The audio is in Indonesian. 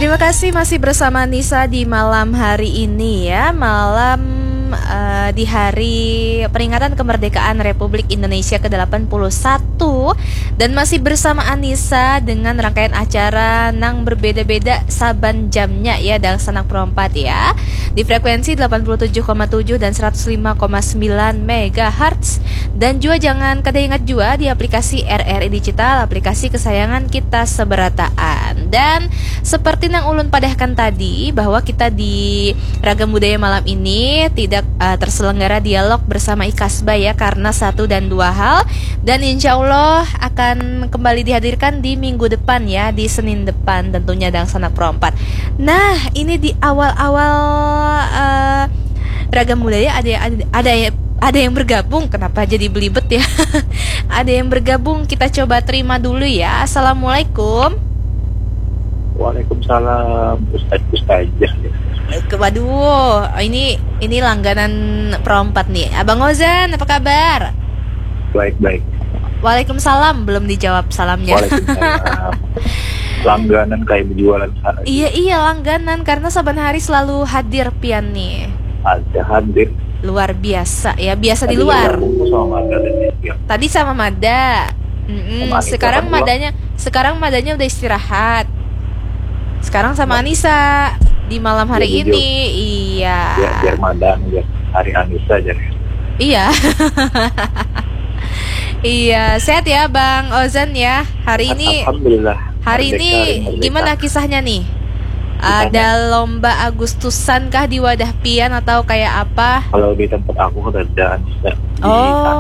Terima kasih masih bersama Nisa di malam hari ini ya. Di hari peringatan kemerdekaan Republik Indonesia ke-81. Dan masih bersama Anissa dengan rangkaian acara nang berbeda-beda saban jamnya ya, dan sanak perompat ya. Di frekuensi 87,7 dan 105,9 MHz. Dan juga jangan kada ingat juga di aplikasi RRI Digital, aplikasi kesayangan kita seberataan. Dan seperti yang ulun padahkan tadi, bahwa kita di Ragam Budaya malam ini tidak terselenggara dialog bersama Ikasba ya, karena satu dan dua hal. Dan insya Allah akan kembali dihadirkan di minggu depan ya, di Senin depan tentunya dan sanak perompat. Nah, ini di awal-awal Ragam Budaya ada yang bergabung. Kenapa jadi belibet ya? Ada yang bergabung, kita coba terima dulu ya. Assalamualaikum. Waalaikumsalam, Ustazah. Waduh, ini langganan perompat nih. Abang Ozan, apa kabar? Baik. Waalaikumsalam, belum dijawab salamnya. Waalaikumsalam. Langganan kayak berjualan sana. Iya langganan, karena saban hari selalu hadir pian nih. Ada hadir. Luar biasa ya, biasa Tadi di luar. Sama Mada dan Tadi sama Mada. Sekarang madanya udah istirahat. Sekarang sama Anissa di malam hari ya, ini. Iya. Biar Mada, biar hari Anissa aja. Iya. Iya, sehat ya Bang Ozan ya. Hari ini Alhamdulillah. Hari ini gimana kisahnya nih? Ada lomba Agustusan kah di Wadah Pian atau kayak apa? Kalau di tempat aku kerjaan di